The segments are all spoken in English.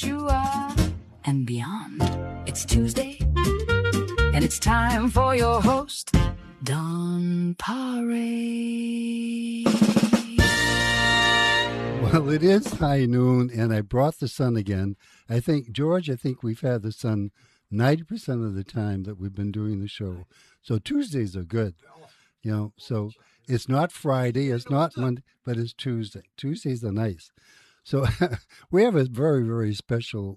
You are and beyond. It's Tuesday, and it's time for your host, Don Paré. Well, it is high noon, and I brought the sun again. George, we've had the sun 90% of the time that we've been doing the show. So Tuesdays are good, so it's not Friday, it's not Monday, but it's Tuesday. Tuesdays are nice. So we have a very, very special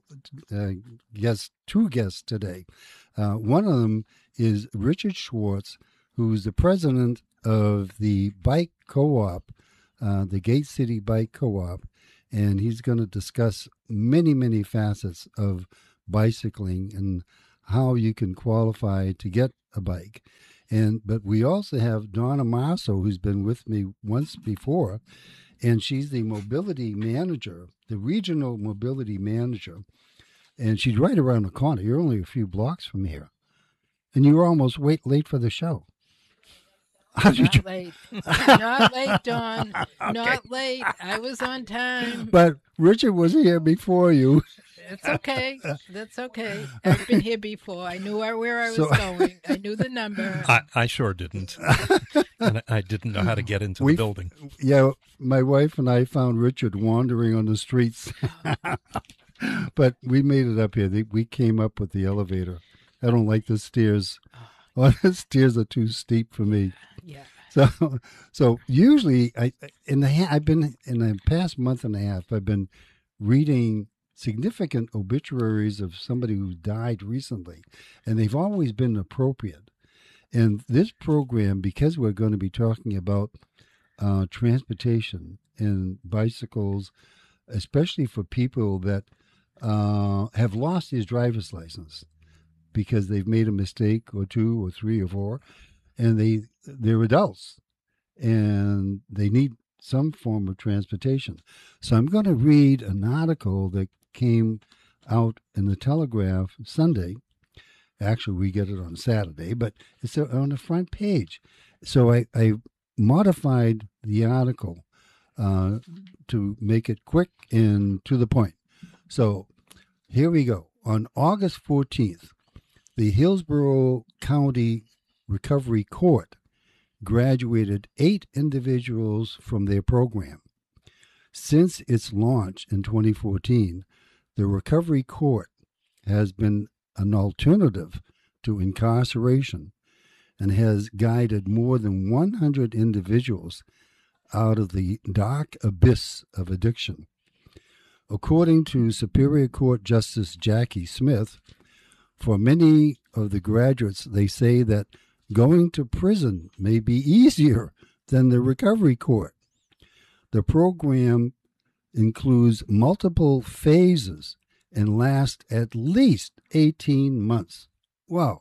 two guests today. One of them is Richard Schwartz, who's the president of the bike co-op, the Gate City Bike Co-op, and he's going to discuss many, many facets of bicycling and how you can qualify to get a bike. But we also have Donna Marso, who's been with me once before, and she's the mobility manager, the regional mobility manager, and she's right around the corner. You're only a few blocks from here, and you were almost late for the show. Not late. Not late, Dawn. Okay. Not late. I was on time. But Richard was here before you. It's okay. That's okay. I've been here before. I knew where I was going. I knew the number. I sure didn't. And I didn't know how to get into the building. Yeah, my wife and I found Richard wandering on the streets. But we made it up here. We came up with the elevator. I don't like the stairs. Oh, the stairs are too steep for me. Yeah. So usually I've been in the past month and a half, I've been reading significant obituaries of somebody who died recently, and they've always been appropriate. And this program, because we're going to be talking about transportation and bicycles, especially for people that have lost his driver's license because they've made a mistake or two or three or four, and they're adults and they need some form of transportation. So I'm going to read an article that came out in the Telegraph Sunday. Actually, we get it on Saturday, but it's on the front page. So I modified the article to make it quick and to the point. So here we go. On August 14th, the Hillsborough County Recovery Court graduated 8 individuals from their program. Since its launch in 2014, the Recovery Court has been an alternative to incarceration and has guided more than 100 individuals out of the dark abyss of addiction. According to Superior Court Justice Jackie Smith, for many of the graduates, they say that going to prison may be easier than the recovery court. The program includes multiple phases and lasts at least 18 months. Wow.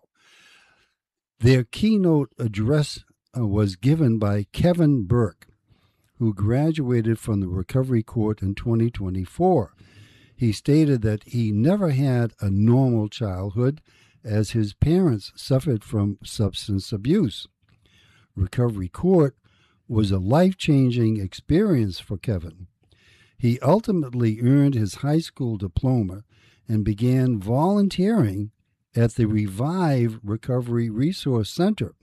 Their keynote address was given by Kevin Burke, who graduated from the recovery court in 2024. He stated that he never had a normal childhood as his parents suffered from substance abuse. Recovery court was a life-changing experience for Kevin. He ultimately earned his high school diploma and began volunteering at the Revive Recovery Resource Center.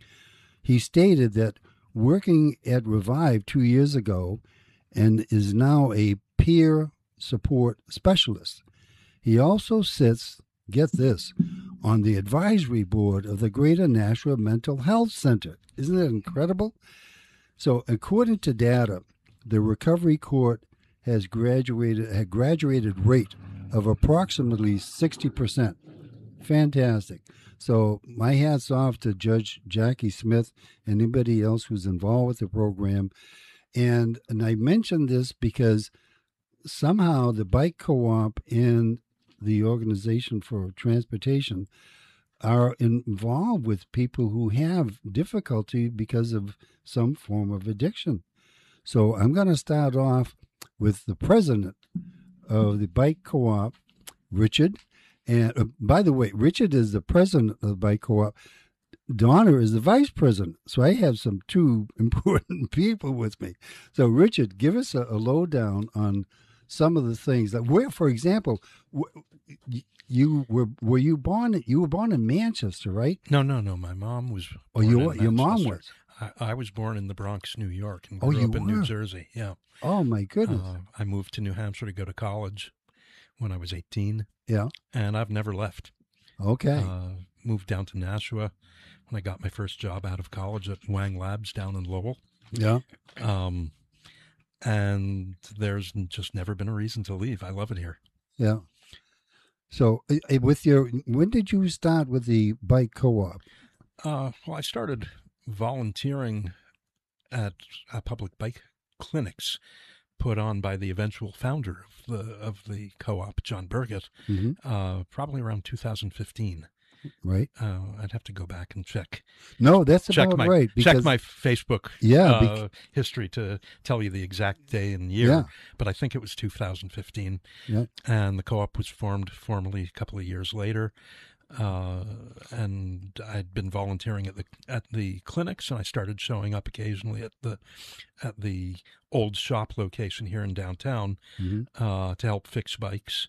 He stated that working at Revive 2 years ago and is now a peer support specialist. He also sits, get this, on the advisory board of the Greater Nashua Mental Health Center. Isn't that incredible? So according to data, the recovery court has a graduated rate of approximately 60%. Fantastic. So my hat's off to Judge Jackie Smith and anybody else who's involved with the program. And I mentioned this because somehow the bike co-op and the Organization for Transportation are involved with people who have difficulty because of some form of addiction. So I'm going to start off with the president of the bike co-op, Richard. And by the way, Richard is the president of the bike co-op. Donna is the vice president. So I have two important people with me. So Richard, give us a lowdown on some of the things that for example, you were you born? You were born in Manchester, right? No. My mom was. Oh, Born in your mom Manchester. was. I was born in the Bronx, New York, and Oh, grew you up in New were? Jersey. Yeah. Oh my goodness. I moved to New Hampshire to go to college when I was 18, Yeah. and I've never left. Okay. Moved down to Nashua when I got my first job out of college at Wang Labs down in Lowell. Yeah. And there's just never been a reason to leave. I love it here. Yeah. So, when did you start with the bike co-op? Well, I started volunteering at public bike clinics put on by the eventual founder of the co-op, John Burgett, probably around 2015. Right. I'd have to go back and check. No, that's about right. Check my Facebook history to tell you the exact day and year. Yeah. But I think it was 2015. Yeah. And the co-op was formed formally a couple of years later. And I'd been volunteering at the clinics, and I started showing up occasionally at the old shop location here in downtown to help fix bikes.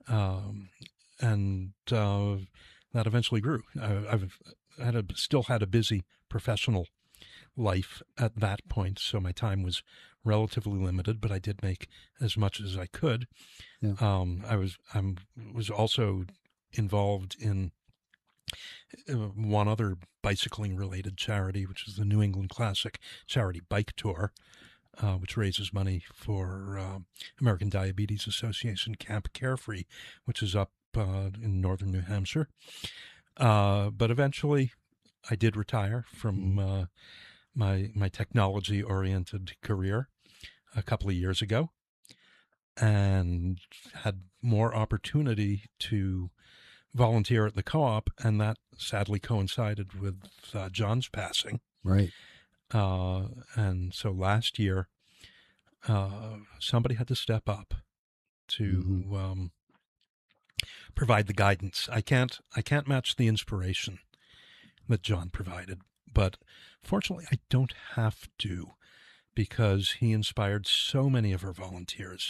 That eventually grew. I've still had a busy professional life at that point, so my time was relatively limited, but I did make as much as I could. Yeah. I was also involved in one other bicycling-related charity, which is the New England Classic Charity Bike Tour, which raises money for American Diabetes Association Camp Carefree, which is up in northern New Hampshire. But eventually I did retire from my technology-oriented career a couple of years ago, and had more opportunity to volunteer at the co-op, and that sadly coincided with John's passing. Right. And so last year, somebody had to step up to provide the guidance. I can't match the inspiration that John provided, but fortunately I don't have to, because he inspired so many of our volunteers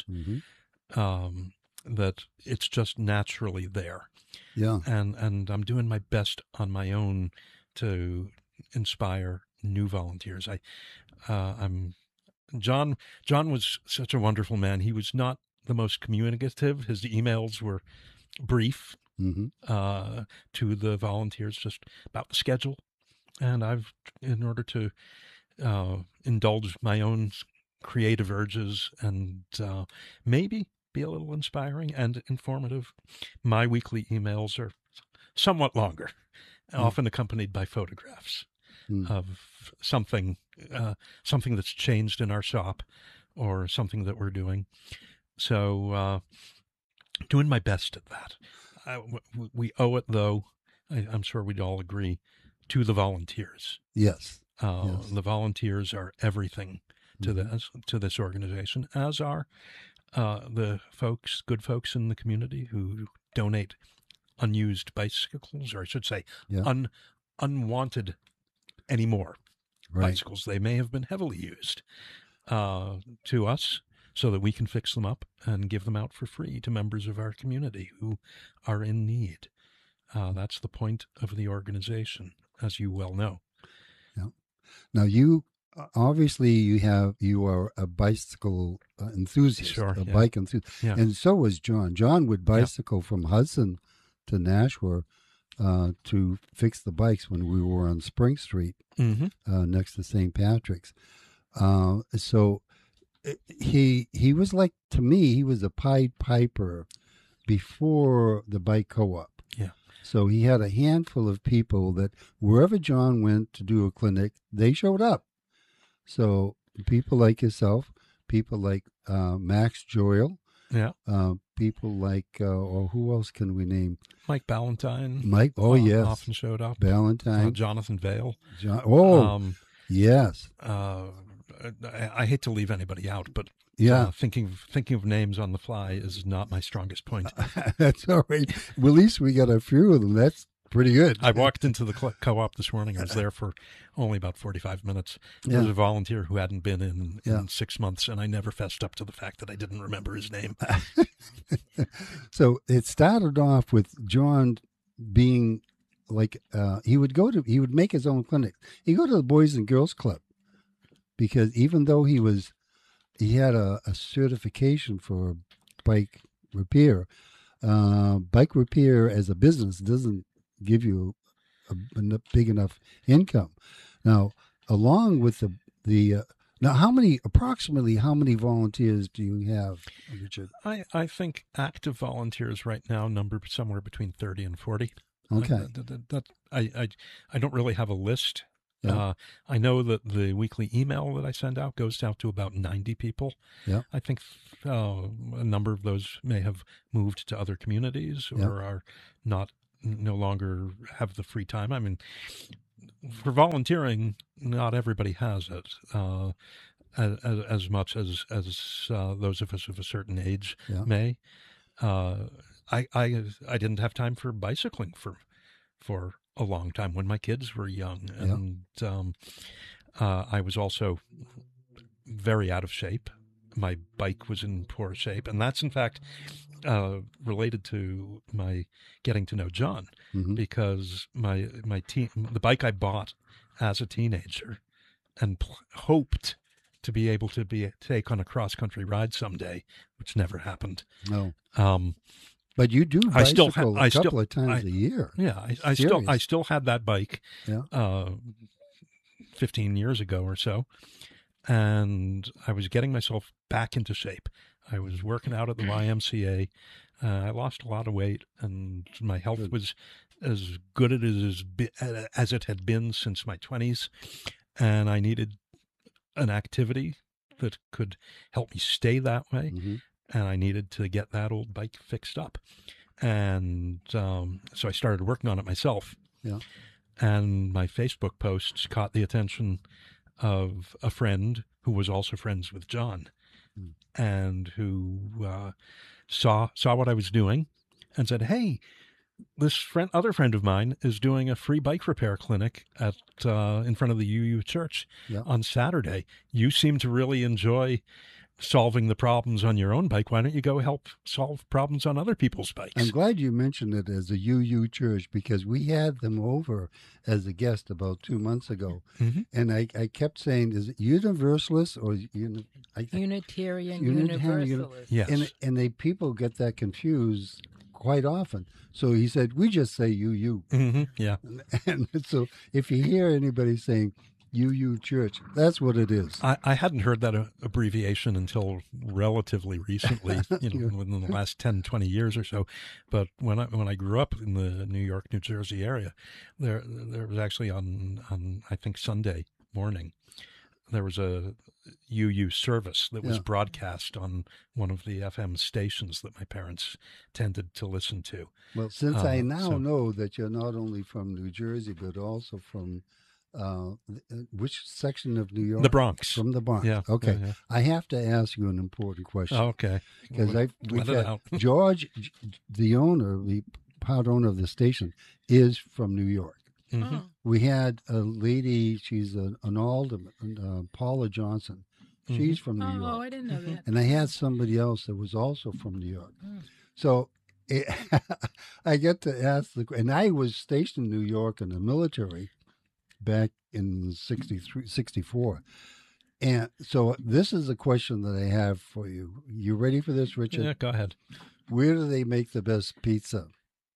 that it's just naturally there. Yeah. And I'm doing my best on my own to inspire new volunteers. John was such a wonderful man. He was not the most communicative. His emails were brief to the volunteers, just about the schedule. And in order to indulge my own creative urges and maybe be a little inspiring and informative, my weekly emails are somewhat longer, often accompanied by photographs of something that's changed in our shop or something that we're doing. So doing my best at that. We owe it, though, I'm sure we'd all agree, to the volunteers. Yes. The volunteers are everything to this organization, as are the good folks in the community who donate unused bicycles, or I should say unwanted anymore bicycles. They may have been heavily used to us, so that we can fix them up and give them out for free to members of our community who are in need. That's the point of the organization, as you well know. Yeah. Now, you obviously you are a bicycle enthusiast, bike enthusiast, and so was John. John would bicycle from Hudson to Nashua to fix the bikes when we were on Spring Street next to St. Patrick's. So he was like, to me, he was a Pied Piper before the bike co-op. Yeah. So he had a handful of people that wherever John went to do a clinic, they showed up. So people like yourself, people like Max Joyle, people like, or who else can we name? Mike Ballantyne. Mike, yes. Often showed up. Ballantyne. Jonathan Vale. Yes. I hate to leave anybody out, but thinking of names on the fly is not my strongest point. That's all right. Well, at least we got a few of them. pretty good. I walked into the co-op this morning. I was there for only about 45 minutes. There was a volunteer who hadn't been in 6 months, and I never fessed up to the fact that I didn't remember his name. So it started off with John being like, he would make his own clinic. He'd go to the Boys and Girls Club, because even though he had a certification for bike repair as a business doesn't give you a big enough income. Now, along with now, approximately how many volunteers do you have, Richard? I think active volunteers right now number somewhere between 30 and 40. Okay. I don't really have a list. Yeah. I know that the weekly email that I send out goes out to about 90 people. Yeah. I think a number of those may have moved to other communities or are no longer have the free time. I mean, for volunteering, not everybody has it as much as those of us of a certain age may. I didn't have time for bicycling for a long time when my kids were young, and I was also very out of shape. My bike was in poor shape, and that's in fact related to my getting to know John, because the bike I bought as a teenager and hoped to be able to take on a cross country ride someday, which never happened. No. But you do bicycle a couple of times a year. Yeah, I still had that bike 15 years ago or so, and I was getting myself back into shape. I was working out at the YMCA. I lost a lot of weight, and my health was as good as it had been since my 20s, and I needed an activity that could help me stay that way. And I needed to get that old bike fixed up. And so I started working on it myself. Yeah. And my Facebook posts caught the attention of a friend who was also friends with John, and who saw what I was doing and said, "Hey, this other friend of mine is doing a free bike repair clinic at in front of the UU Church on Saturday. You seem to really enjoy solving the problems on your own bike. Why don't you go help solve problems on other people's bikes?" I'm glad you mentioned it as a UU Church, because we had them over as a guest about 2 months ago. And I kept saying, is it Universalist or Unitarian Universalist? Yes. And people get that confused quite often. So he said, we just say UU. Yeah. And so if you hear anybody saying UU Church, that's what it is. I hadn't heard that abbreviation until relatively recently, within the last 10, 20 years or so. But when I grew up in the New York, New Jersey area, there was actually on I think Sunday morning, there was a UU service that was broadcast on one of the FM stations that my parents tended to listen to. Well, since I know that you're not only from New Jersey, but also from which section of New York? The Bronx. From the Bronx. Yeah. Okay. Yeah. I have to ask you an important question. Okay. Because we've Let it got out. George, the part owner of the station, is from New York. We had a lady, she's an alderman, Paula Johnson. She's from New York. Oh, I didn't know that. And I had somebody else that was also from New York. So I get to ask and I was stationed in New York in the military back in 63, 64. And so this is a question that I have for you. You ready for this, Richard? Yeah, go ahead. Where do they make the best pizza?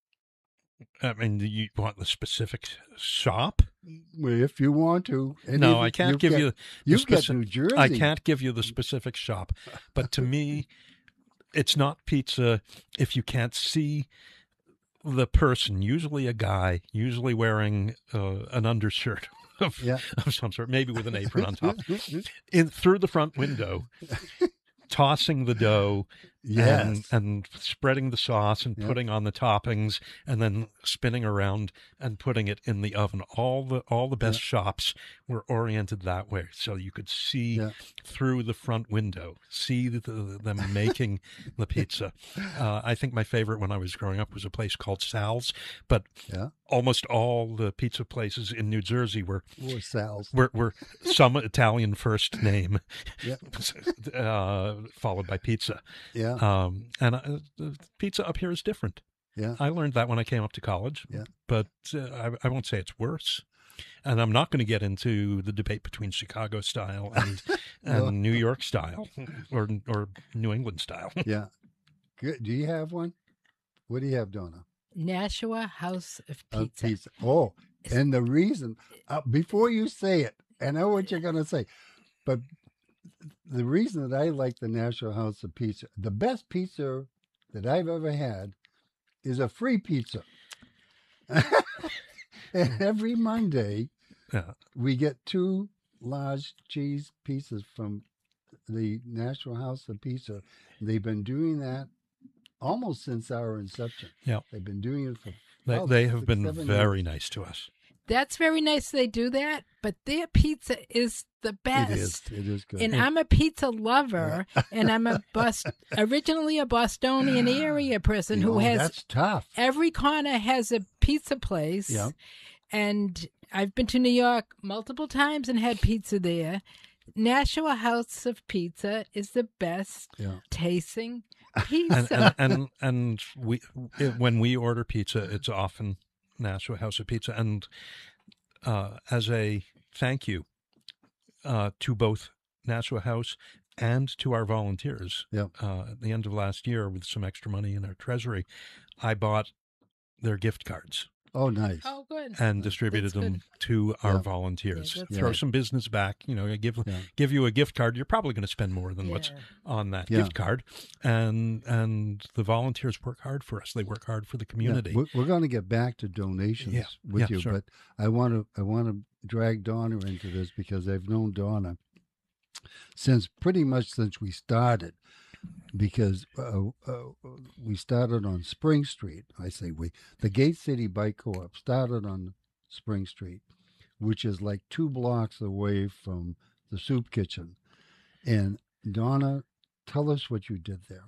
I mean, do you want the specific shop? Well, if you want to. No, I can't give you. You've got New Jersey. I can't give you the specific shop. But to me, it's not pizza if you can't see the person, usually a guy, usually wearing an undershirt of some sort, maybe with an apron on top, through the front window, tossing the dough and spreading the sauce and putting on the toppings and then spinning around and putting it in the oven. All the best shops were oriented that way, so you could see through the front window, see them making the pizza. I think my favorite when I was growing up was a place called Sal's, but almost all the pizza places in New Jersey were Sal's. were some Italian first name, Yeah. followed by pizza. Yeah. And the pizza up here is different. Yeah. I learned that when I came up to college. Yeah. But I won't say it's worse. And I'm not going to get into the debate between Chicago style and No. New York style or New England style. Yeah. Good. Do you have one? What do you have, Donna? Nashua House of Of Pizza. Oh, and the reason, before you say it, I know what you're going to say, but the reason that I like the Nashua House of Pizza, the best pizza that I've ever had is a free pizza. And every Monday, Yeah. we get 2 large cheese pizzas from the Nashua House of Pizza. They've been doing that almost since our inception. Yeah. They've been doing it for They have 6, been 7 very years. nice to us. That's very nice they do that, but their pizza is the best. It is good. And I'm a pizza lover, and I'm originally a Bostonian area person who has that's tough. every corner has a pizza place. Yeah. And I've been to New York multiple times and had pizza there. Nashua House of Pizza is the best Yeah. tasting pizza. And when we order pizza, it's often Nashua House of Pizza. And as a thank you to both Nashua House and to our volunteers, Yeah. at the end of last year, with some extra money in our treasury, I bought their gift cards Oh, nice. Oh, good. and distributed That's them good. to our Yeah. volunteers. Yeah, that's Throw good. some business back. Give Yeah. give you a gift card. You're probably going to spend more than what's Yeah. on that Yeah. gift card. And the volunteers work hard for us. They work hard for the community. Yeah, we're going to get back to donations Yeah. with Yeah, you, sure. but I want to drag Donna into this because I've known Donna pretty much since we started. Because we started on Spring Street. I say we. The Gate City Bike Co-op started on Spring Street, which is like 2 blocks away from the soup kitchen. And Donna, tell us what you did there.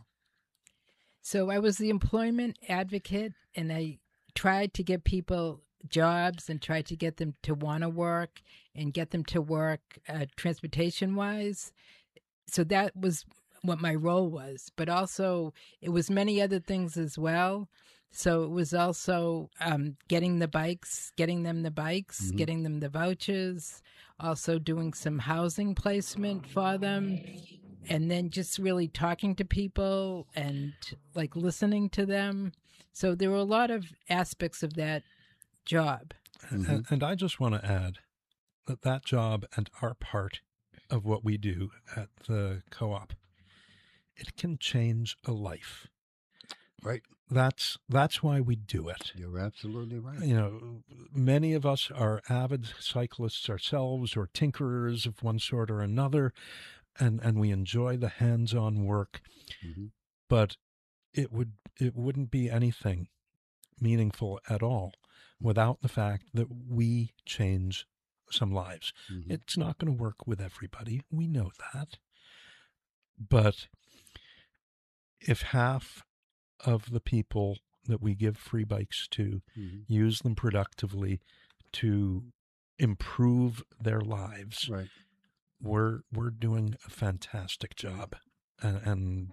So I was the employment advocate, and I tried to get people jobs and tried to get them to want to work and get them to work transportation-wise. So that was what my role was. But also it was many other things as well. So it was also getting them the bikes, Mm-hmm. getting them the vouchers, also doing some housing placement for them, and then just really talking to people and like listening to them. So there were a lot of aspects of that job. And I just want to add that job and our part of what we do at the co-op, it can change a life. Right. That's why we do it. You're absolutely right. Many of us are avid cyclists ourselves or tinkerers of one sort or another, and we enjoy the hands-on work. Mm-hmm. But it wouldn't be anything meaningful at all without the fact that we change some lives. Mm-hmm. It's not going to work with everybody. We know that. But if half of the people that we give free bikes to Mm-hmm. use them productively to improve their lives, Right. we're doing a fantastic job, and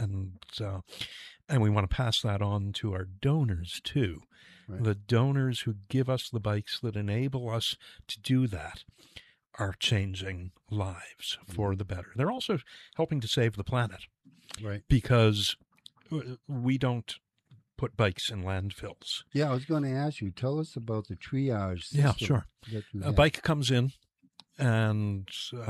we want to pass that on to our donors too. Right. The donors who give us the bikes that enable us to do that are changing lives for the better. They're also helping to save the planet Right. because we don't put bikes in landfills. Yeah, I was going to ask you, tell us about the triage system. Yeah, sure. that you A have. bike comes in, and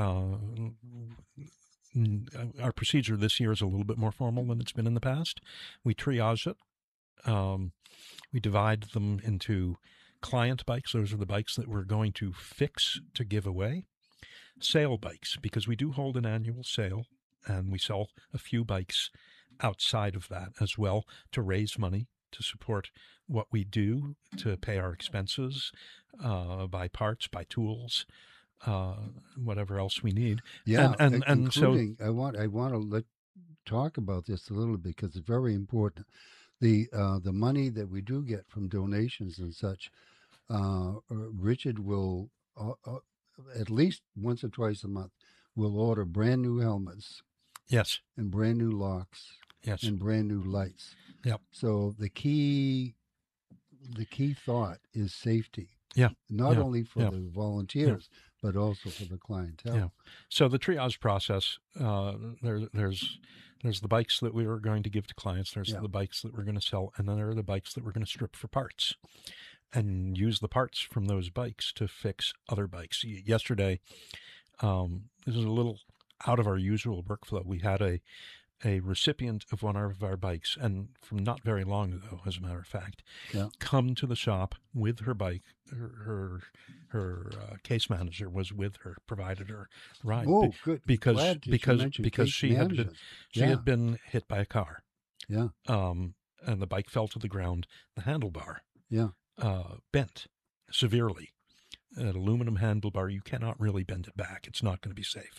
our procedure this year is a little bit more formal than it's been in the past. We triage it. We divide them into client bikes. Those are the bikes that we're going to fix to give away. Sale bikes, because we do hold an annual sale, and we sell a few bikes outside of that as well to raise money to support what we do, to pay our expenses, buy parts, buy tools, whatever else we need. Yeah, and so including, I want to talk about this a little bit because it's very important. The money that we do get from donations and such, Richard will, at least once or twice a month, will order brand new helmets. Yes. And brand new locks. Yes. And brand new lights. Yep. So the key thought is safety. Yeah. Not only for the volunteers, but also for the clientele. Yeah. So the triage process, there's the bikes that we were going to give to clients. There's the bikes that we're going to sell, and then there are the bikes that we're going to strip for parts and use the parts from those bikes to fix other bikes. Yesterday, this is a little out of our usual workflow. We had a recipient of one of our bikes, and from not very long ago, as a matter of fact, come to the shop with her bike. Her case manager was with her, provided her ride. Oh, good. Because she had been been hit by a car. Yeah. And the bike fell to the ground. The handlebar bent severely. An aluminum handlebar, you cannot really bend it back. It's not going to be safe.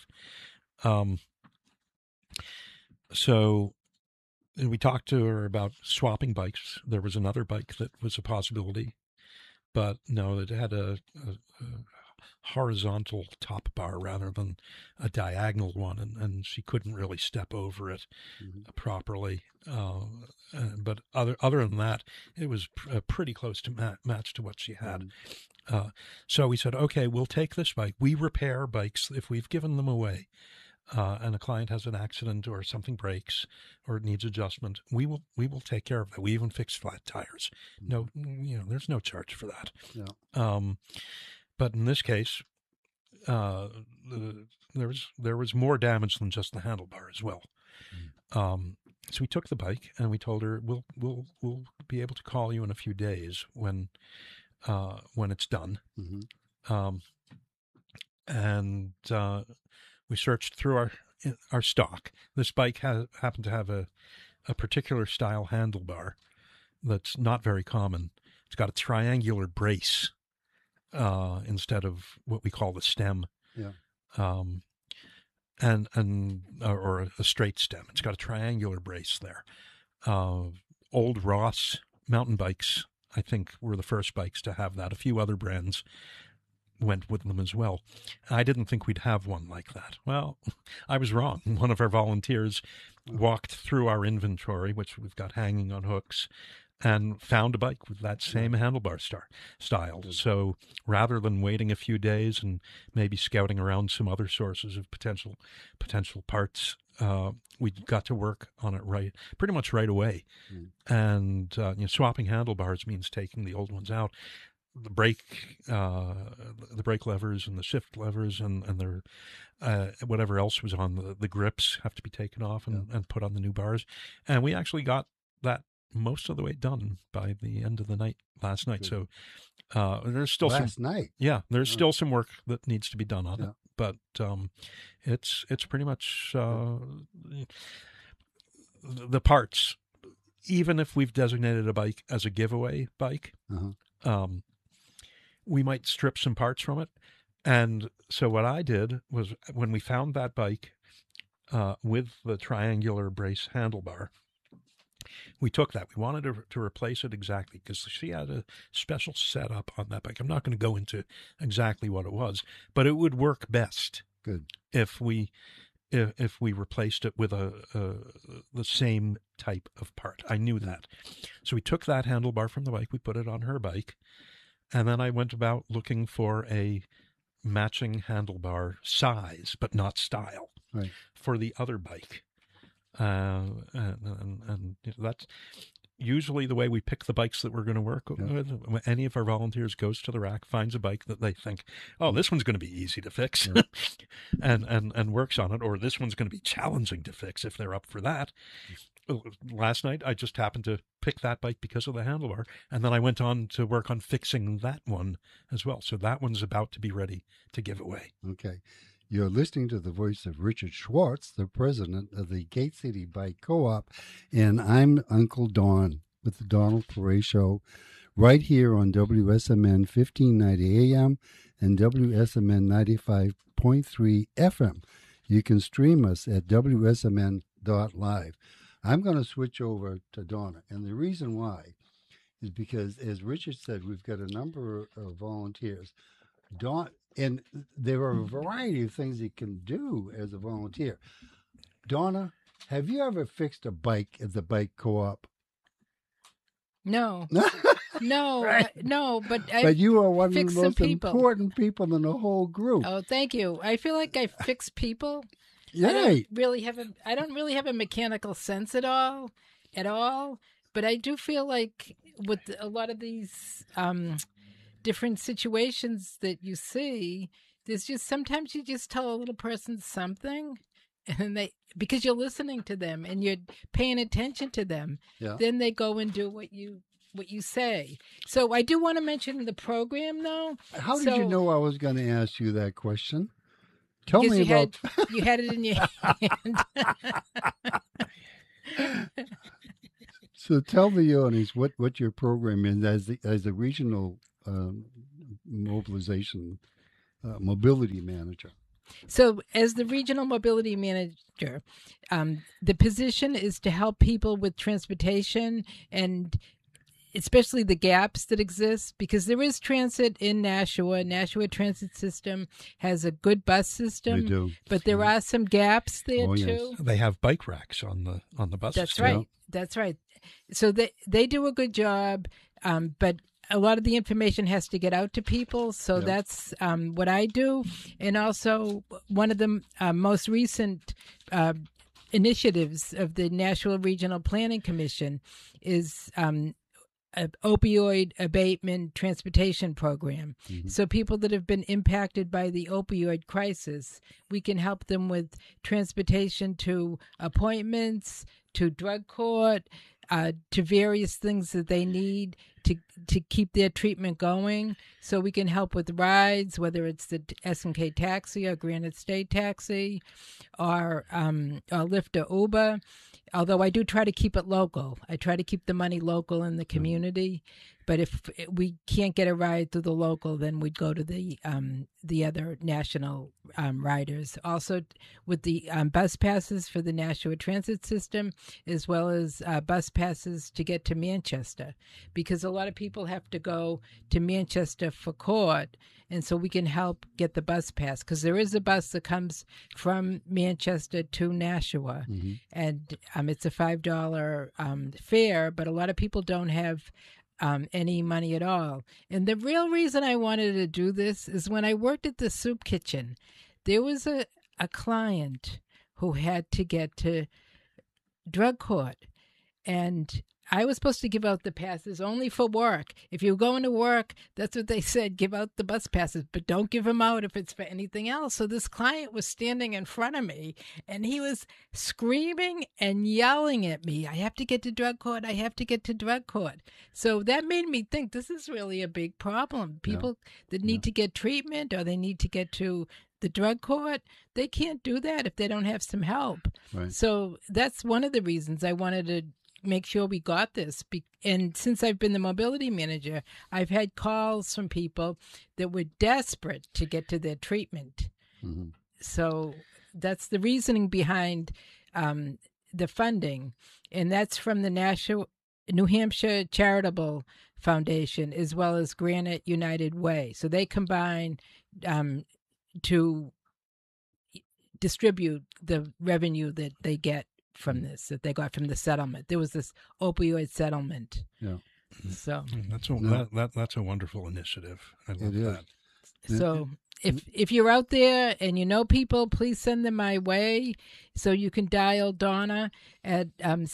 So we talked to her about swapping bikes. There was another bike that was a possibility, but no, it had a horizontal top bar rather than a diagonal one, and she couldn't really step over it properly. But other than that, it was pretty close to match to what she had. So we said, okay, we'll take this bike. We repair bikes if we've given them away. And a client has an accident or something breaks or it needs adjustment, we will take care of that. We even fix flat tires. No, there's no charge for that. Yeah. But in this case, there was more damage than just the handlebar as well. So we took the bike and we told her we'll be able to call you in a few days when it's done. And we searched through our stock. This bike happened to have a particular style handlebar that's not very common. It's got a triangular brace instead of what we call the stem. Yeah. Or a straight stem. It's got a triangular brace there. Old Ross mountain bikes, I think, were the first bikes to have that. A few other brands went with them as well. I didn't think we'd have one like that. Well, I was wrong. One of our volunteers walked through our inventory, which we've got hanging on hooks, and found a bike with that same handlebar style. So rather than waiting a few days and maybe scouting around some other sources of potential parts, we got to work on it pretty much right away. And swapping handlebars means taking the old ones out. The brake levers and the shift levers and their whatever else was on the grips have to be taken off and put on the new bars. And we actually got that most of the way done by the end of the night last night. Good. So there's still there's still some work that needs to be done on it, but it's pretty much the parts. Even if we've designated a bike as a giveaway bike, we might strip some parts from it. And so what I did was, when we found that bike with the triangular brace handlebar, we took that. We wanted to replace it exactly because she had a special setup on that bike. I'm not going to go into exactly what it was, but it would work best if we replaced it with the same type of part. I knew that. So we took that handlebar from the bike, we put it on her bike, and then I went about looking for a matching handlebar size, but not style, for the other bike. And that's usually the way we pick the bikes that we're going to work with. When any of our volunteers goes to the rack, finds a bike that they think, oh, this one's going to be easy to fix, and works on it, or this one's going to be challenging to fix if they're up for that. Last night, I just happened to pick that bike because of the handlebar, and then I went on to work on fixing that one as well. So that one's about to be ready to give away. Okay. You're listening to the voice of Richard Schwartz, the president of the Gate City Bike Co-op, and I'm Uncle Don with the Donald Perret Show, right here on WSMN 1590 AM and WSMN 95.3 FM. You can stream us at WSMN.live. I'm going to switch over to Donna, and the reason why is because, as Richard said, we've got a number of volunteers. And there are a variety of things you can do as a volunteer. Donna, have you ever fixed a bike at the bike co-op? No. No, Right. no, but But you are one of the fixed some most people. important people in the whole group. Oh, thank you. I feel like I fix people. I Yay! don't really have a mechanical sense at all. But I do feel like with a lot of these different situations that you see, there's just sometimes you just tell a little person something, and because you're listening to them and you're paying attention to them, then they go and do what you say. So I do want to mention the program, though. How did you know I was going to ask you that question? Tell me Because about. you had it in your hand. So tell the audience what your program is as a regional mobility manager. So, as the regional mobility manager, the position is to help people with transportation and especially the gaps that exist, because there is transit in Nashua. Nashua Transit System has a good bus system. They do. But there are some gaps there, yes. too. They have bike racks on the buses. That's right. Yeah. That's right. So they do a good job, but a lot of the information has to get out to people. So that's what I do. And also one of the most recent initiatives of the Nashua Regional Planning Commission is an opioid abatement transportation program. Mm-hmm. So people that have been impacted by the opioid crisis, we can help them with transportation to appointments, to drug court, to various things that they need to keep their treatment going. So we can help with rides, whether it's the SNK taxi or Granite State taxi, or Lyft or Uber. Although I do try to keep it local. I try to keep the money local in the community. But if we can't get a ride through the local, then we'd go to the other national riders. Also, with the bus passes for the Nashua Transit System, as well as bus passes to get to Manchester, because a lot of people have to go to Manchester for court, and so we can help get the bus pass, because there is a bus that comes from Manchester to Nashua, and it's a $5 fare, but a lot of people don't have any money at all. And the real reason I wanted to do this is when I worked at the soup kitchen, there was a client who had to get to drug court, and I was supposed to give out the passes only for work. If you're going to work, that's what they said, give out the bus passes, but don't give them out if it's for anything else. So this client was standing in front of me, and he was screaming and yelling at me, I have to get to drug court, I have to get to drug court. So that made me think this is really a big problem. People that need to get treatment, or they need to get to the drug court, they can't do that if they don't have some help. Right. So that's one of the reasons I wanted to make sure we got this. And since I've been the mobility manager, I've had calls from people that were desperate to get to their treatment. Mm-hmm. So that's the reasoning behind the funding. And that's from the New Hampshire Charitable Foundation, as well as Granite United Way. So they combine to distribute the revenue that they get from this, that they got from the settlement. There was this opioid settlement. Yeah. So That's a wonderful initiative. I love It is. that. So if you're out there and you know people, please send them my way. So you can dial Donna at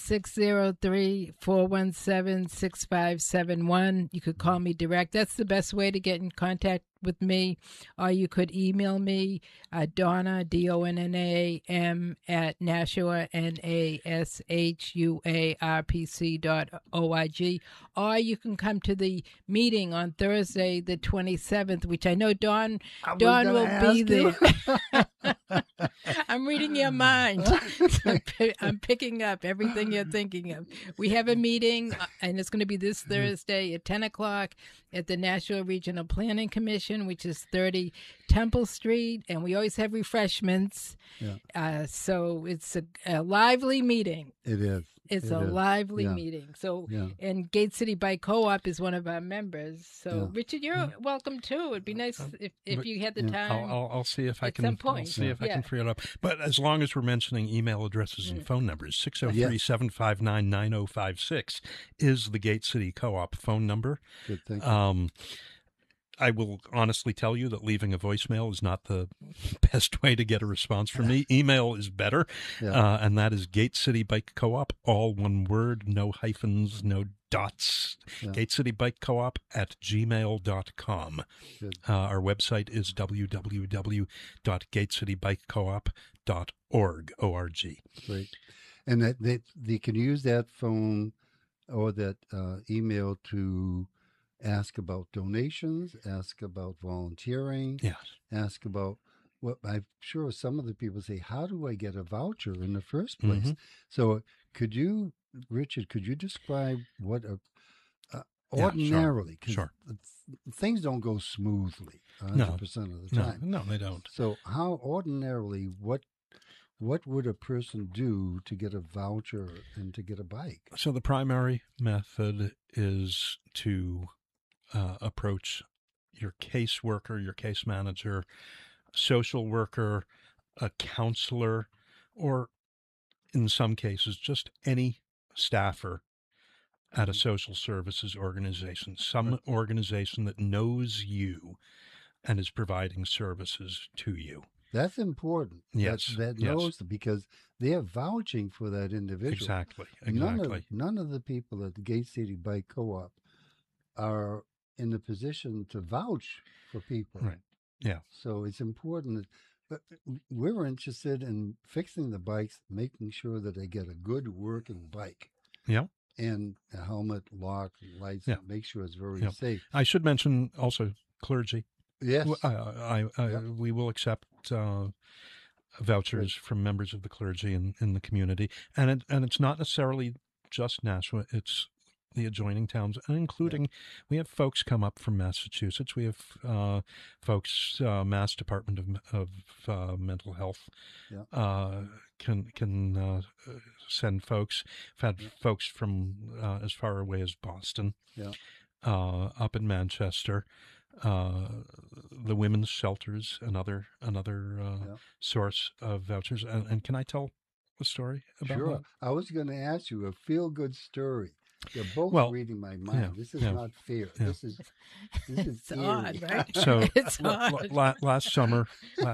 603-417-6571. You could call me direct. That's the best way to get in contact with me. Or you could email me, Donna, DONNAM, at Nashua, NASHUARPC.org. Or you can come to the meeting on Thursday, the 27th, which I know Dawn will be there. I'm reading your mind. I'm picking up everything you're thinking of. We have a meeting, and it's going to be this Thursday at 10 o'clock at the Nashua Regional Planning Commission, which is 30 Temple Street, and we always have refreshments. Yeah. So it's a lively meeting. It is. It's It a is. lively Yeah. meeting. So, Yeah. and Gate City Bike Co-op is one of our members. So, Yeah. Richard, you're welcome too. It'd be nice if you had the Yeah. time. I'll see if I At can. some point. I'll see if I Yeah. can figure it out. But as long as we're mentioning email addresses and phone numbers, 603-759-9056 is the Gate City Co-op phone number. Good. Thank you. I will honestly tell you that leaving a voicemail is not the best way to get a response from me. Email is better, Yeah. and that is Gate City Bike Co-op, all one word, no hyphens, no dots. Yeah. Gate City Bike Co-op at gmail.com. Good. Our website is www.gatecitybikecoop.org, O-R-G. Great. And that they can use that phone or that email to ask about donations, ask about volunteering, Yes. ask about what I'm sure some of the people say, how do I get a voucher in the first place? Mhm. So could you, Richard, could you describe what Yeah, ordinarily, 'cause sure. things don't go smoothly 100% of the No, time. no, they don't. So how ordinarily, what would a person do to get a voucher and to get a bike? So the primary method is to approach your caseworker, your case manager, social worker, a counselor, or in some cases, just any staffer at a social services organization, some organization that knows you and is providing services to you. That's important. Yes, That yes. knows because they're vouching for that individual. Exactly. None of the people at the Gate City Bike Co-op are in the position to vouch for people. Right. Yeah. So it's important that we're interested in fixing the bikes, making sure that they get a good working bike. Yeah. And a helmet, lock, lights, Yeah. make sure it's very Yeah. safe. I should mention also clergy. Yes. We will accept vouchers from members of the clergy in the community, and it's not necessarily just Nashua. It's the adjoining towns, and including we have folks come up from Massachusetts. We have folks, Mass Department of Mental Health can send folks. I've had folks from as far away as Boston, up in Manchester. The women's shelters, another source of vouchers. And can I tell a story about Sure. that? I was going to ask you a feel-good story. You're both reading my mind. Yeah, This is yeah. not fair. Yeah. This is It's eerie. odd, right? So It's odd. last summer,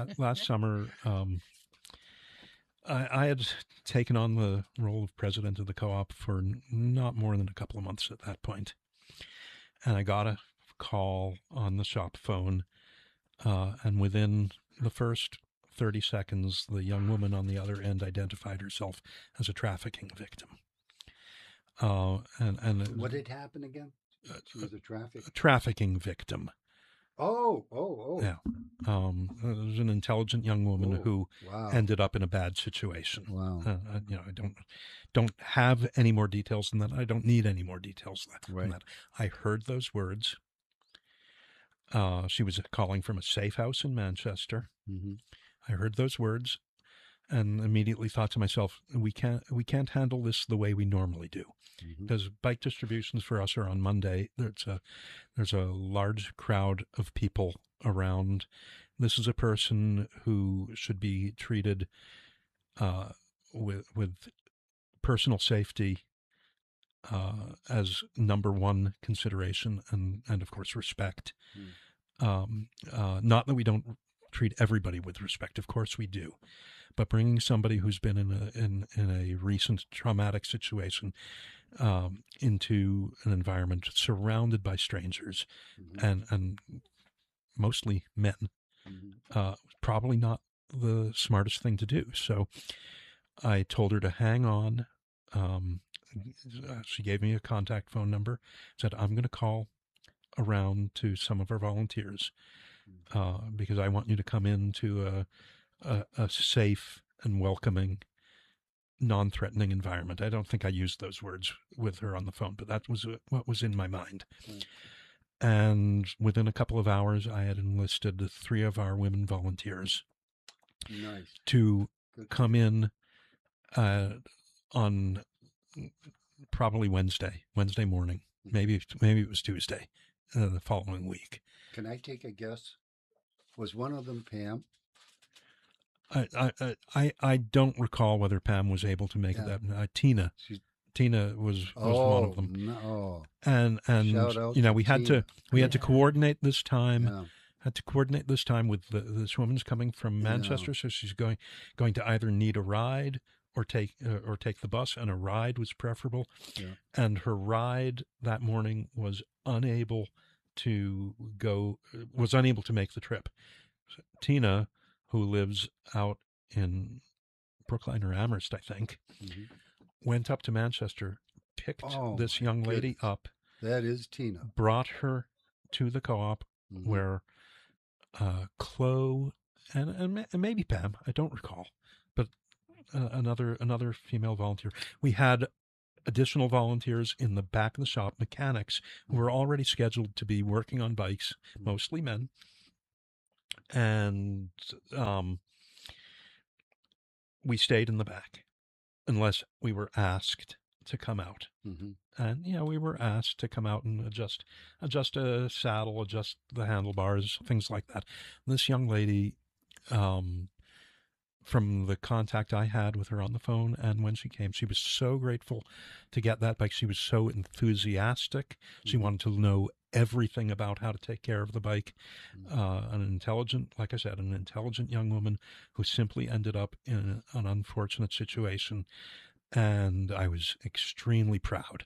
I had taken on the role of president of the co-op for not more than a couple of months at that point, and I got a call on the shop phone, and within the first 30 seconds, the young woman on the other end identified herself as a trafficking victim. And What had happened again? She was a trafficking victim. Oh. Yeah. It was an intelligent young woman who ended up in a bad situation. Wow. I don't have any more details than that. I don't need any more details than that. I heard those words. She was calling from a safe house in Manchester. Mm-hmm. I heard those words and immediately thought to myself, we can't handle this the way we normally do. Mm-hmm. Because bike distributions for us are on Monday. There's a large crowd of people around. This is a person who should be treated with personal safety as number one consideration, and of course respect. Not that we don't treat everybody with respect, of course we do, but bringing somebody who's been in a recent traumatic situation into an environment surrounded by strangers and mostly men, probably not the smartest thing to do. So I told her to hang on. She gave me a contact phone number, said, I'm going to call around to some of our volunteers because I want you to come into a safe and welcoming, non-threatening environment. I don't think I used those words with her on the phone, but that was what was in my mind. And within a couple of hours, I had enlisted 3 of our women volunteers to come in on probably Wednesday morning. Maybe it was Tuesday, the following week. Can I take a guess? Was one of them Pam? I don't recall whether Pam was able to make it. That Tina was one of them. No. And Shout out we had Tina. to coordinate this time. Yeah. Had to coordinate this time with this woman's coming from Manchester, so she's going to either need a ride or take the bus, and a ride was preferable. Yeah. And her ride that morning was unable to make the trip. So Tina, who lives out in Brookline or Amherst, I think, went up to Manchester, picked this young lady up. That is Tina. Brought her to the co-op where Chloe and maybe Pam, I don't recall, but another female volunteer. We had additional volunteers in the back of the shop, mechanics who were already scheduled to be working on bikes, mostly men. And we stayed in the back unless we were asked to come out. And we were asked to come out and adjust a saddle, adjust the handlebars, things like that. And this young lady, from the contact I had with her on the phone and when she came, she was so grateful to get that bike. She was so enthusiastic. She wanted to know everything about how to take care of the bike. An intelligent young woman who simply ended up in an unfortunate situation. And I was extremely proud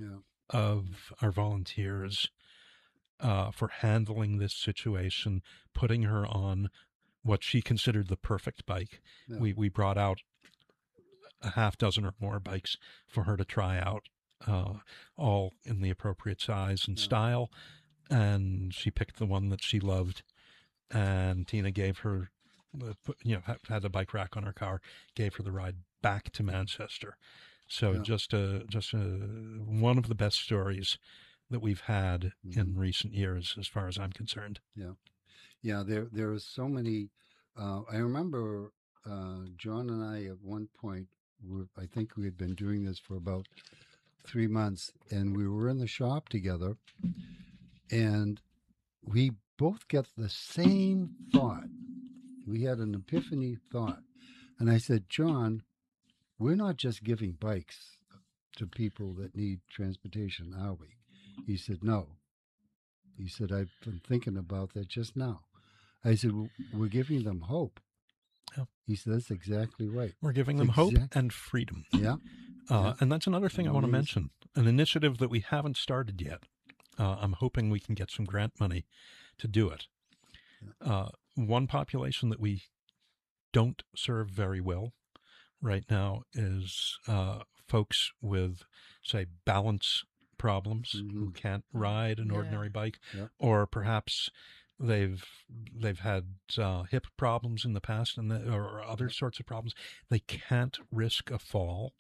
of our volunteers for handling this situation, putting her on what she considered the perfect bike. Yeah. We brought out a half dozen or more bikes for her to try out, all in the appropriate size and style. And she picked the one that she loved. And Tina gave her, had a bike rack on her car, gave her the ride back to Manchester. So just one of the best stories that we've had in recent years, as far as I'm concerned. Yeah, there are so many. I remember John and I at one point, I think we had been doing this for about 3 months, and we were in the shop together, and we both got the same thought. We had an epiphany thought. And I said, John, we're not just giving bikes to people that need transportation, are we? He said, no. He said, I've been thinking about that just now. I said, we're giving them hope. Yeah. He said, that's exactly right. We're giving them hope and freedom. Yeah. And that's another thing I want to mention, an initiative that we haven't started yet. I'm hoping we can get some grant money to do it. One population that we don't serve very well right now is folks with, say, balance problems who can't ride an ordinary bike, or perhaps they've had hip problems in the past or other sorts of problems. They can't risk a fall.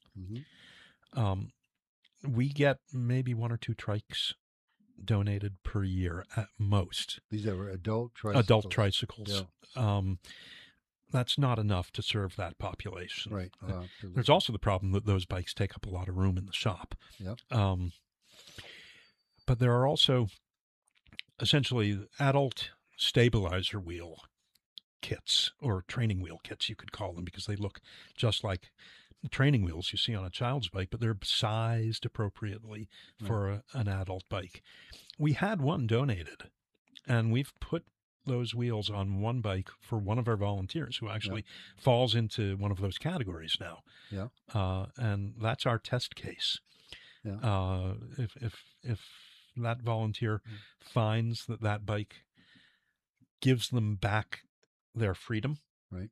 We get maybe 1 or 2 trikes donated per year at most. These are adult tricycles. Adult tricycles. Yeah. That's not enough to serve that population. Right. There's also the problem that those bikes take up a lot of room in the shop. Yep. But there are also essentially adult stabilizer wheel kits, or training wheel kits, you could call them, because they look just like the training wheels you see on a child's bike, but they're sized appropriately for an adult bike. We had one donated, and we've put those wheels on one bike for one of our volunteers who actually falls into one of those categories now. Yeah. And that's our test case. Yeah. If that volunteer finds that bike gives them back their freedom, right?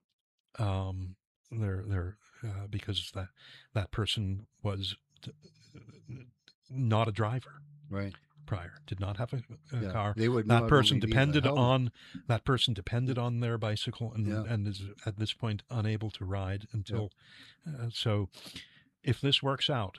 Because that person was not a driver, right? Prior, did not have a car. They would that person depended on their bicycle and is at this point unable to ride until. So, if this works out,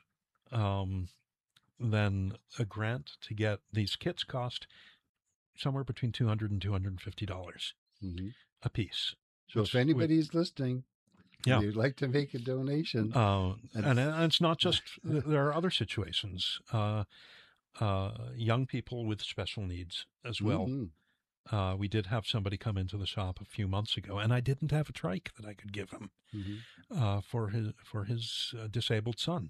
then a grant to get these kits cost somewhere between $200 and $250 a piece. So if anybody's listening, Yeah. They'd like to make a donation. And it's not just, there are other situations. Young people with special needs as well. Mm-hmm. We did have somebody come into the shop a few months ago, and I didn't have a trike that I could give him for his disabled son.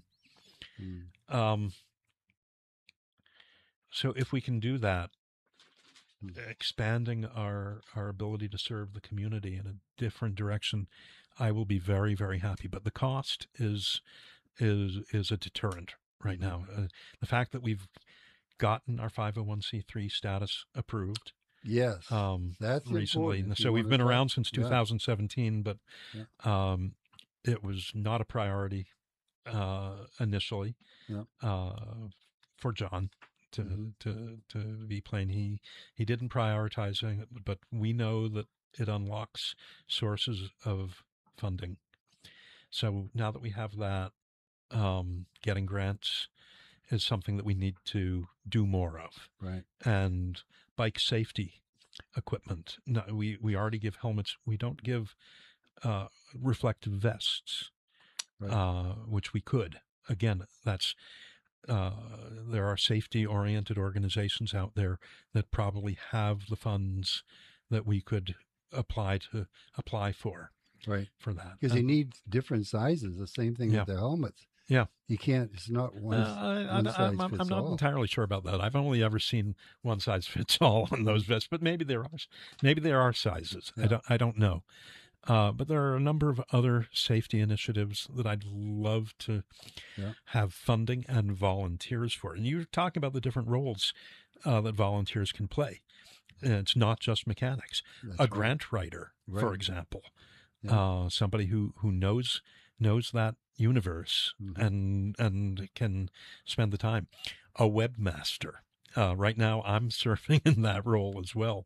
So if we can do that, expanding our ability to serve the community in a different direction, I will be very, very happy. But the cost is a deterrent right now. The fact that we've gotten our 501c3 status approved. Yes, that's recently. Important. So we've been around since 2017, but Yeah. It was not a priority initially for John. To be plain, he didn't prioritize it, but we know that it unlocks sources of funding. So now that we have that, getting grants is something that we need to do more of. Right. And bike safety equipment. No, we already give helmets. We don't give reflective vests, which we could. Again, that's there are safety-oriented organizations out there that probably have the funds that we could apply for. Right. For that. Because they need different sizes. The same thing with the helmets. Yeah. You can't, it's not one size I'm fits not all. entirely sure about that. I've only ever seen one size fits all on those vests, but maybe there are sizes. Yeah. I don't know. But there are a number of other safety initiatives that I'd love to have funding and volunteers for. And you're talking about the different roles that volunteers can play. And it's not just mechanics. That's grant writer, for Right. example, Yeah. somebody who knows that universe and can spend the time. A webmaster. Right now, I'm serving in that role as well,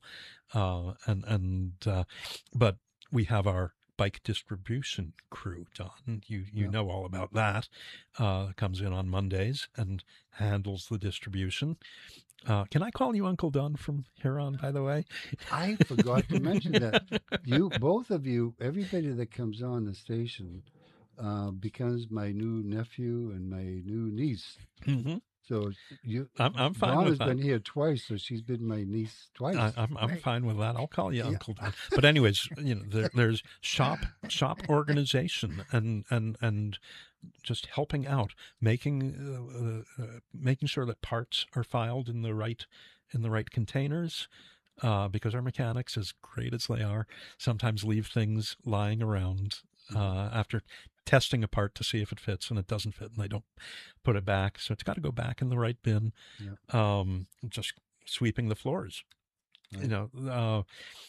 but we have our bike distribution crew, Don. You know all about that. Comes in on Mondays and handles the distribution. Can I call you Uncle Don from here on, by the way? I forgot to mention that. Both of you, everybody that comes on the station becomes my new nephew and my new niece. Mm-hmm. So I'm fine Dawn with has that. been here twice, so she's been my niece twice. I'm fine with that. I'll call you Uncle Don. But anyways, there's shop organization and just helping out, making sure that parts are filed in the right containers, because our mechanics, as great as they are, sometimes leave things lying around after testing a part to see if it fits, and it doesn't fit, and they don't put it back. So it's got to go back in the right bin. Yeah. Just sweeping the floors. Right.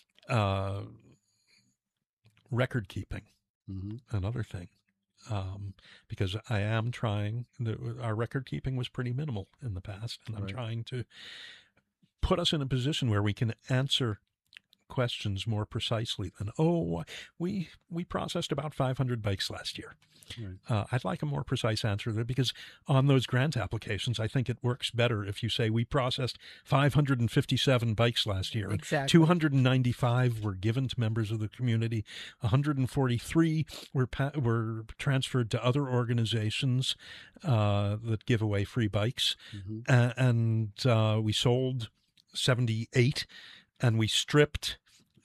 Record keeping, another thing. Because I am trying, our record keeping was pretty minimal in the past, and I'm trying to put us in a position where we can answer questions more precisely than, we processed about 500 bikes last year. Right. I'd like a more precise answer there, because on those grant applications, I think it works better if you say we processed 557 bikes last year. Exactly. 295 were given to members of the community. 143 were transferred to other organizations that give away free bikes. And we sold 78, and we stripped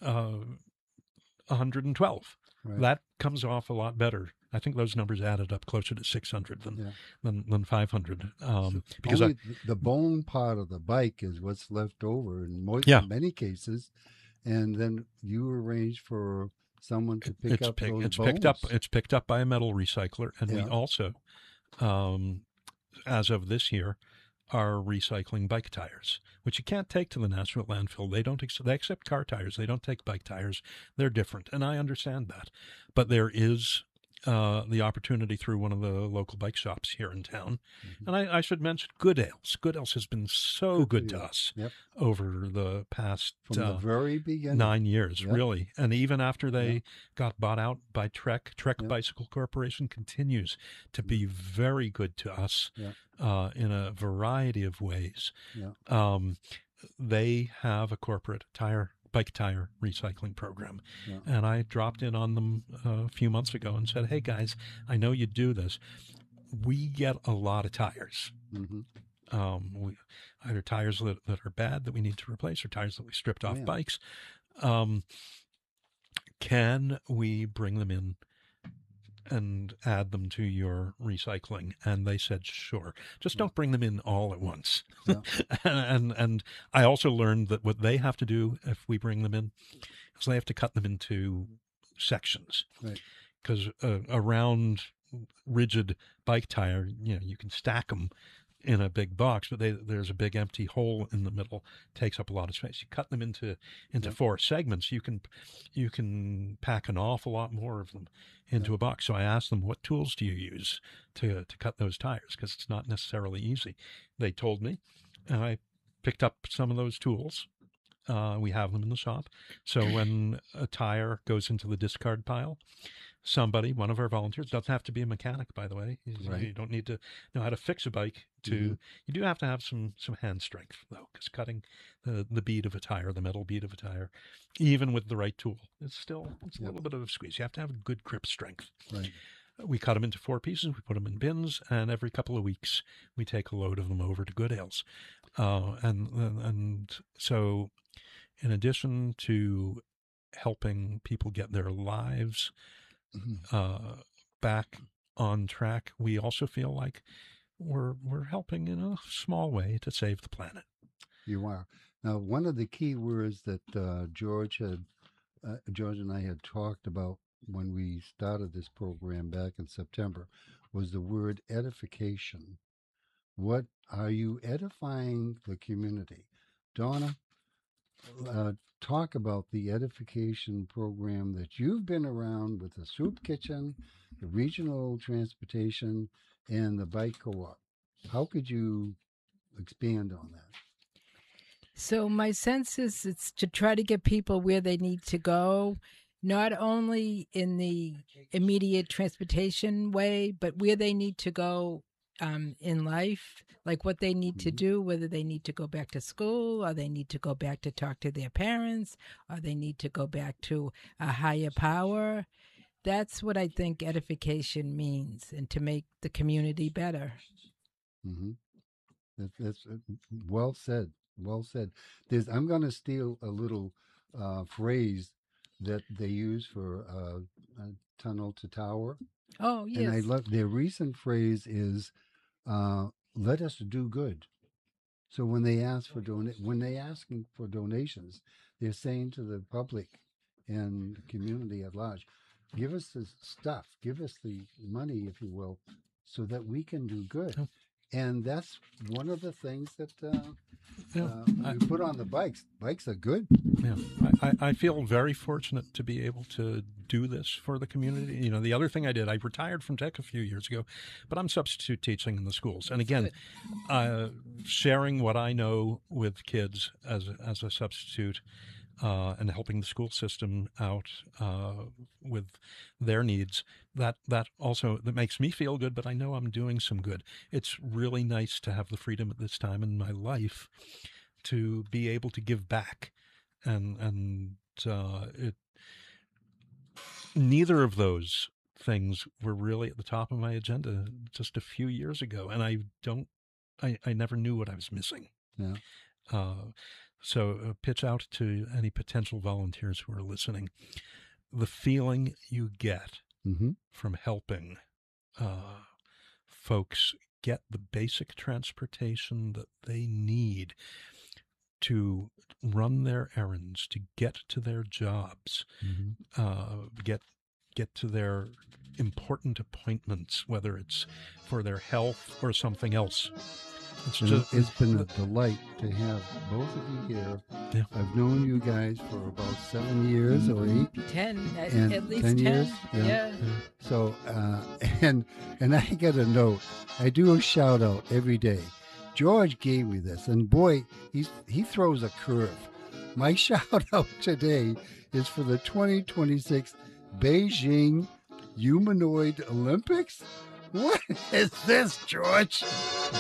112. Right. That comes off a lot better. I think those numbers added up closer to 600 than 500. Because only the bone part of the bike is what's left over in many cases, and then you arrange for someone to pick up those bones. It's picked up by a metal recycler, and we also, as of this year, are recycling bike tires, which you can't take to the National Landfill. They accept car tires. They don't take bike tires. They're different, and I understand that. But there is the opportunity through one of the local bike shops here in town. And I should mention Good Ales. Good Ales has been so good to us over the past from the very beginning 9 years, really. And even after they got bought out by Trek Bicycle Corporation continues to be very good to us in a variety of ways. They have a corporate tire bike tire recycling program. Yeah. And I dropped in on them a few months ago and said, hey, guys, I know you do this. We get a lot of tires. Either tires that are bad that we need to replace or tires that we stripped off bikes. Can we bring them in and add them to your recycling? And they said, sure. Just don't bring them in all at once. Yeah. and I also learned that what they have to do if we bring them in is they have to cut them into sections. Right. Because a round, rigid bike tire, you can stack them in a big box, but there's a big empty hole in the middle, takes up a lot of space. You cut them into 4 segments, you can pack an awful lot more of them into a box. So I asked them, what tools do you use to cut those tires? Because it's not necessarily easy. They told me, and I picked up some of those tools. We have them in the shop. So when a tire goes into the discard pile, one of our volunteers, doesn't have to be a mechanic, by the way. Right. You don't need to know how to fix a bike. You do have to have some hand strength, though, because cutting the bead of a tire, the metal bead of a tire, even with the right tool, it's a little bit of a squeeze. You have to have a good grip strength. Right. We cut them into 4 pieces. We put them in bins, and every couple of weeks we take a load of them over to Goodale's. And so, in addition to helping people get their lives back on track, we also feel like we're helping in a small way to save the planet. You are. Now, one of the key words that George and I had talked about when we started this program back in September was the word edification. What are you edifying the community? Donna, talk about the edification program that you've been around with the soup kitchen, the regional transportation, and the bike co-op. How could you expand on that? So my sense is it's to try to get people where they need to go, not only in the immediate transportation way, but where they need to go in life, like what they need to do, whether they need to go back to school, or they need to go back to talk to their parents, or they need to go back to a higher power. That's what I think edification means, and to make the community better. That's well said. Well said. I'm going to steal a little phrase that they use for tunnel to tower. Oh, yes. And I love their recent phrase is, let us do good. So when they ask for when they asking for donations, they're saying to the public and the community at large, give us the stuff, give us the money, if you will, so that we can do good. Oh. And that's one of the things that we put on the bikes. Bikes are good. Yeah, I feel very fortunate to be able to do this for the community. The other thing I did, I retired from tech a few years ago, but I'm substitute teaching in the schools. And again, sharing what I know with kids as a substitute and helping the school system out with their needs, that also that makes me feel good, but I know I'm doing some good. It's really nice to have the freedom at this time in my life to be able to give back, and neither of those things were really at the top of my agenda just a few years ago, and I never knew what I was missing. Yeah. So pitch out to any potential volunteers who are listening. The feeling you get from helping folks get the basic transportation that they need to run their errands, to get to their jobs, get to their important appointments, whether it's for their health or something else. It's been a delight to have both of you here. Yeah. I've known you guys for about 7 years or 8. 10, at least 10 years. Yeah. So, and I get a note. I do a shout out every day. George gave me this, and boy, he throws a curve. My shout out today is for the 2026 Beijing Humanoid Olympics. What is this, George?